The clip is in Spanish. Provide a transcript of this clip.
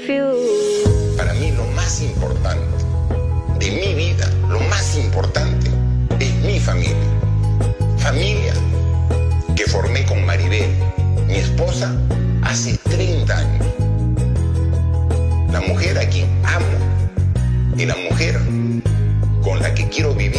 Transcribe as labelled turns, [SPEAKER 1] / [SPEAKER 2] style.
[SPEAKER 1] feel.
[SPEAKER 2] Para mí lo más importante de mi vida, lo más importante es mi familia. Familia que formé con Maribel, mi esposa, hace 30 años. La mujer a quien amo y la mujer